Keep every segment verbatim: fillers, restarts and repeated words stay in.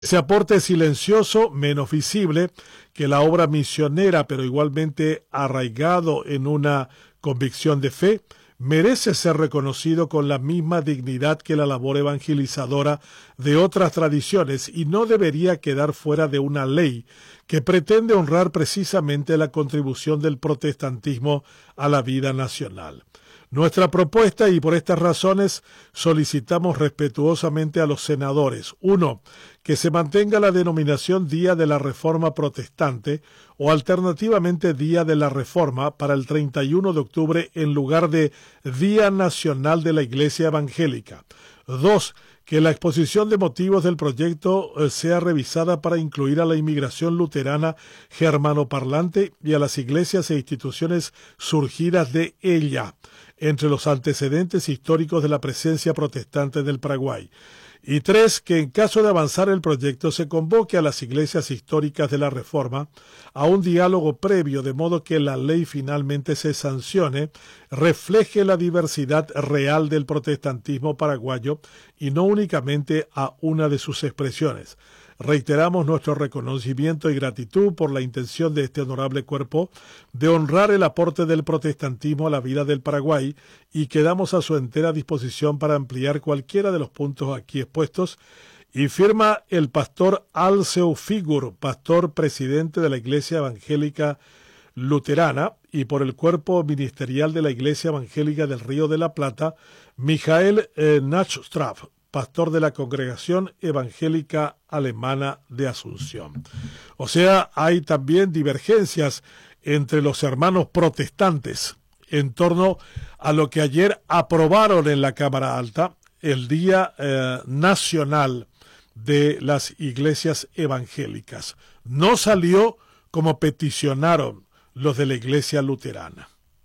Ese aporte silencioso, menos visible que la obra misionera, pero igualmente arraigado en una convicción de fe, merece ser reconocido con la misma dignidad que la labor evangelizadora de otras tradiciones y no debería quedar fuera de una ley que pretende honrar precisamente la contribución del protestantismo a la vida nacional. Nuestra propuesta, y por estas razones solicitamos respetuosamente a los senadores: uno, que se mantenga la denominación Día de la Reforma Protestante o alternativamente Día de la Reforma para el treinta y uno de octubre en lugar de Día Nacional de la Iglesia Evangélica. Dos, que la exposición de motivos del proyecto sea revisada para incluir a la inmigración luterana germanoparlante y a las iglesias e instituciones surgidas de ella entre los antecedentes históricos de la presencia protestante del Paraguay. Y tres, que en caso de avanzar el proyecto se convoque a las iglesias históricas de la Reforma a un diálogo previo, de modo que la ley finalmente se sancione, refleje la diversidad real del protestantismo paraguayo y no únicamente a una de sus expresiones. Reiteramos nuestro reconocimiento y gratitud por la intención de este honorable cuerpo de honrar el aporte del protestantismo a la vida del Paraguay y quedamos a su entera disposición para ampliar cualquiera de los puntos aquí expuestos. Y firma el pastor Alceu Figur, pastor presidente de la Iglesia Evangélica Luterana, y por el cuerpo ministerial de la Iglesia Evangélica del Río de la Plata, Michael eh, Nachstraf, pastor de la Congregación Evangélica Alemana de Asunción. O sea, hay también divergencias entre los hermanos protestantes en torno a lo que ayer aprobaron en la Cámara Alta, el Día eh, Nacional de las Iglesias Evangélicas. No salió como peticionaron los de la Iglesia Luterana.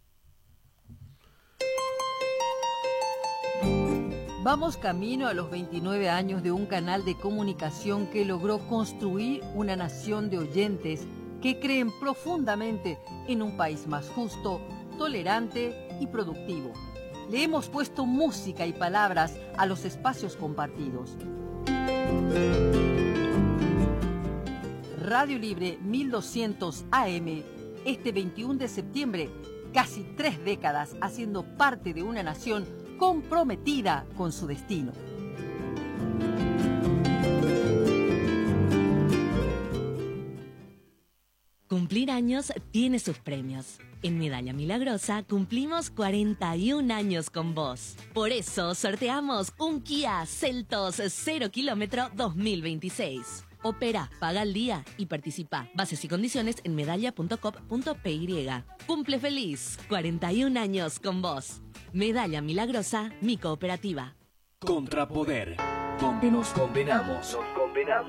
Vamos camino a los veintinueve años de un canal de comunicación que logró construir una nación de oyentes que creen profundamente en un país más justo, tolerante y productivo. Le hemos puesto música y palabras a los espacios compartidos. Radio Libre mil doscientos A M, este veintiuno de septiembre, casi tres décadas haciendo parte de una nación comprometida con su destino. Cumplir años tiene sus premios. En Medalla Milagrosa cumplimos cuarenta y un años con vos. Por eso sorteamos un Kia Seltos cero kilómetro dos mil veintiséis. Opera, paga al día y participa. Bases y condiciones en medalla punto com punto p y. Cumple feliz, cuarenta y un años con vos. Medalla Milagrosa, mi cooperativa. Contrapoder, donde nos condenamos, nos condenamos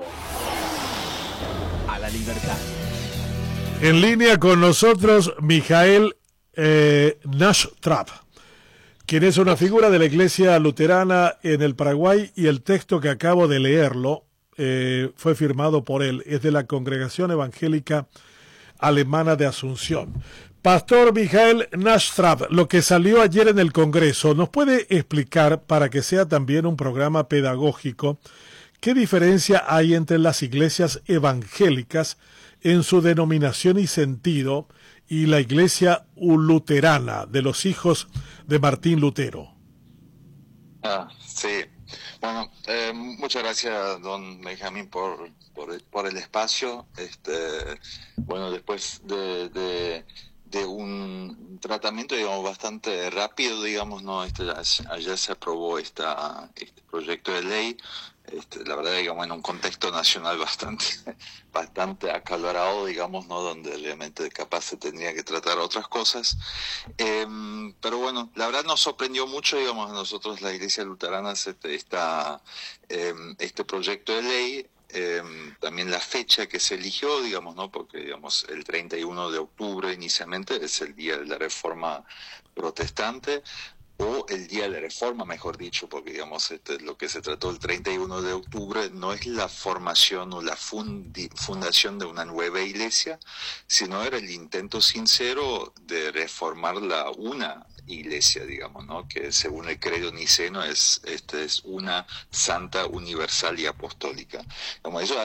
a la libertad. En línea con nosotros, Michael eh, Nachstraf, quien es una figura de la Iglesia Luterana en el Paraguay, y el texto que acabo de leerlo eh, fue firmado por él, es de la Congregación Evangélica Alemana de Asunción. Pastor Michael Nachstraf, lo que salió ayer en el Congreso, ¿nos puede explicar, para que sea también un programa pedagógico, qué diferencia hay entre las iglesias evangélicas en su denominación y sentido y la iglesia luterana de los hijos de Martín Lutero? Ah, sí. Bueno, eh, muchas gracias, don Benjamín, por, por, por el espacio. Este, bueno, después de... de de un tratamiento, digamos, bastante rápido, digamos, no, este, ayer se aprobó esta, este proyecto de ley, este, la verdad, digamos, en un contexto nacional bastante, bastante acalorado, digamos, no, donde realmente capaz se tendría que tratar otras cosas, eh, pero bueno, la verdad nos sorprendió mucho, digamos, a nosotros, la Iglesia Luterana, este, esta, eh, este proyecto de ley. Eh, también la fecha que se eligió, digamos, ¿no? Porque, digamos, el treinta y uno de octubre inicialmente es el día de la Reforma Protestante, o el día de la Reforma, mejor dicho, porque digamos este, lo que se trató el treinta y uno de octubre no es la formación o la fundi, fundación de una nueva iglesia, sino era el intento sincero de reformar la una iglesia, digamos, ¿no? Que según el credo niceno es, este, es una santa, universal y apostólica. Como eso